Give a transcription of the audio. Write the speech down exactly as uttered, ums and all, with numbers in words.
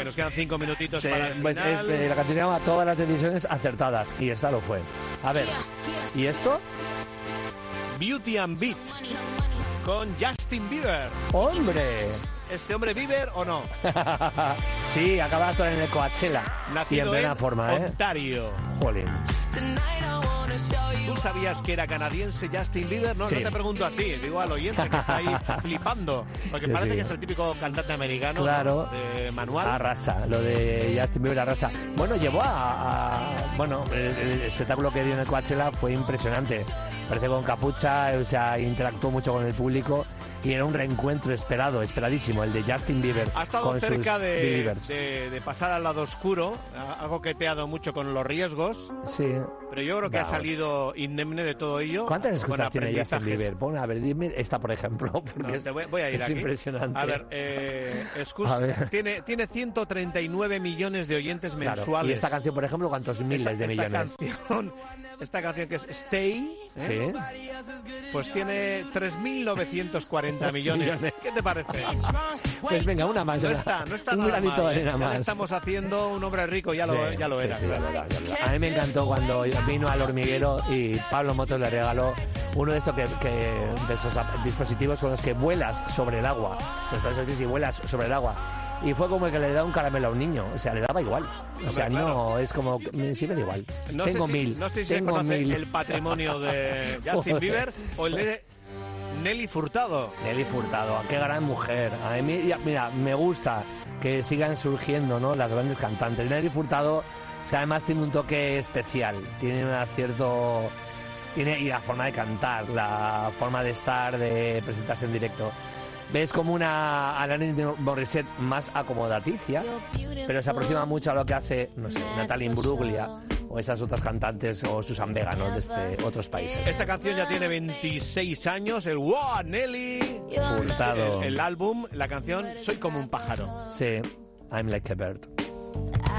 nos quedan cinco minutitos Sí, para el pues final. este, la canción se llama Todas las decisiones acertadas y esta lo fue. A ver, ¿y esto? Beauty and Beat con Justin Bieber. ¡Hombre! ¿Este hombre Bieber o no? Sí, acaba de actuar en el Coachella. Nacido y en plena en forma, ¿eh? Ontario. Jolín. ¿Tú sabías que era canadiense Justin Bieber? No, Sí. no te pregunto a ti, digo al oyente que está ahí flipando. Porque Sí, parece sí. que es el típico cantante americano, Claro. ¿no? De manual. Arrasa, lo de Justin Bieber arrasa. Bueno, llevó a... a- bueno, el, el espectáculo que dio en el Coachella fue impresionante. Parece con capucha, o sea, interactuó mucho con el público y era un reencuentro esperado, esperadísimo, el de Justin Bieber. Ha estado con cerca sus de, Believers. de, de pasar al lado oscuro, ha ha coqueteado mucho con los riesgos, Sí. pero yo creo que ha No. salido indemne de todo ello. ¿Cuántas con escuchas tiene Justin aprendizajes. Bieber? Pon, a ver, dime esta, por ejemplo, porque No, es, te voy, voy a ir es aquí. impresionante. A ver, eh, Excus A ver. Tiene, tiene ciento treinta y nueve millones de oyentes Claro, mensuales. y esta canción, por ejemplo, ¿cuántos miles esta, de esta millones? Canción, esta canción que es Stay, ¿eh? Sí. Pues tiene tres mil novecientos cuarenta millones. Millones. ¿Qué te parece? Pues venga, una más. No ¿verdad? está, no está un nada granito mal, de ¿eh? arena Ya más. le estamos haciendo un hombre rico, ya lo, Sí, ya lo sí, era. sí, claro. ya lo era, ya lo era. A mí me encantó cuando vino al hormiguero y Pablo Motos le regaló uno de estos que, que de esos ap- dispositivos con los que vuelas sobre el agua. Pues por eso es que si vuelas sobre el agua. Y fue como que le da un caramelo a un niño. O sea, le daba igual. O sea, claro. no, es como... Me sí me da igual. No tengo sé si, mil. no sé si se tengo conoce mil. el patrimonio de Justin Joder. Bieber o el de Nelly Furtado. Nelly Furtado, qué gran mujer. A mí, ya, mira, me gusta que sigan surgiendo, ¿no?, las grandes cantantes. Nelly Furtado, o sea, además tiene un toque especial, tiene un cierto... Tiene, y la forma de cantar, la forma de estar, de presentarse en directo. Ves como una Alanis Morissette más acomodaticia, pero se aproxima mucho a lo que hace, no sé, Natalie Imbruglia o esas otras cantantes o Susan Vega, ¿no?, desde otros países. Esta canción ya tiene veintiséis años, el Wow, Nelly Furtado. El, el álbum, la canción Soy como un pájaro. Sí, I'm like a bird.